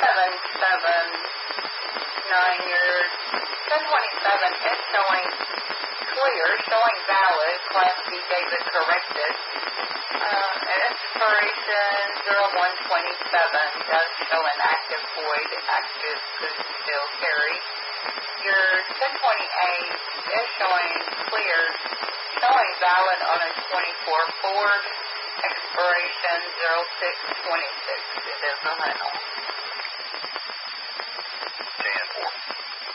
Your 1027 is showing clear, showing valid. Class B data corrected. Expiration 0127 does show an active void. Active could still carry. Your 1028 is showing clear, showing valid on a 24 Ford. Expiration 0626. It is a rental.